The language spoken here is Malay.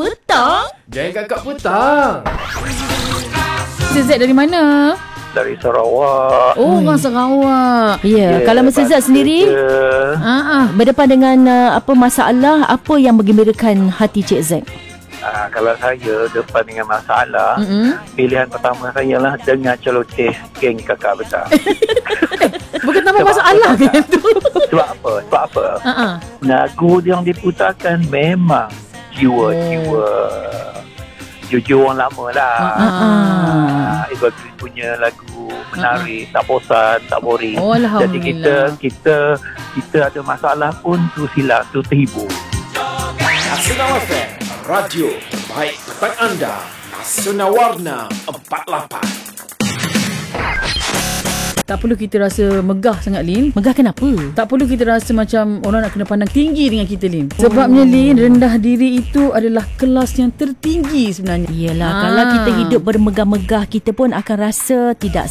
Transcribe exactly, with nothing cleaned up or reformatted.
petang. Geng Kakak Petang. Mister Z dari mana? Dari Sarawak. Oh, orang Sarawak. Ya, yeah. Kalau Mister Z sendiri Ah, ah. berdepan dengan uh, apa masalah, apa yang menggembirakan hati Cik Z? Ah, kalau saya depan dengan masalah, Mm-mm. pilihan pertama saya lah dengar celoteh Geng Kakak Petang. Bukan tanpa Sebab masalah apa, ke tu? Sebab apa? Sebab apa? Ah, ah. Lagu yang diputarkan memang jiwa-jiwa jujur orang lama lah. Ah, ah. Ah, Evergreen punya lagu menarik, tak bosan, tak boring. Oh, Jadi kita Alhamdulillah. kita kita ada masalah pun tu silap, tu terhibur. Nasional F M, radio terbaik petang anda. Nasional Warna empat lapan. Tak perlu kita rasa megah sangat, Lin. Megah kenapa? Tak perlu kita rasa macam orang nak kena pandang tinggi dengan kita, Lin. Sebabnya, Lin, rendah diri itu adalah kelas yang tertinggi sebenarnya. Yelah, Ah. kalau kita hidup bermegah-megah, kita pun akan rasa tidak